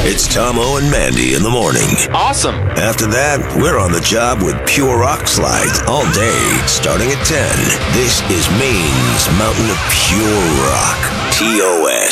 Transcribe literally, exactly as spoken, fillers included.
It's Tomo and Mandy in the morning. Awesome. After that, we're on the job with Pure Rock Slides all day, starting at ten. This is Maine's Mountain of Pure Rock. T O N.